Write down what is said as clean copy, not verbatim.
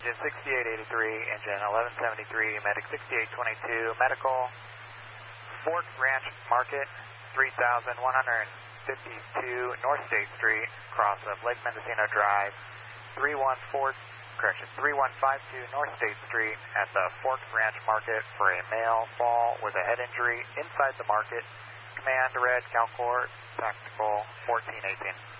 Engine 6883, engine 1173, medic 6822, medical, Fork Ranch Market, 3152 North State Street, cross of Lake Mendocino Drive, 3152 North State Street at the Fork Ranch Market for a male fall with a head injury inside the market. Command red, Calcor, tactical 1418.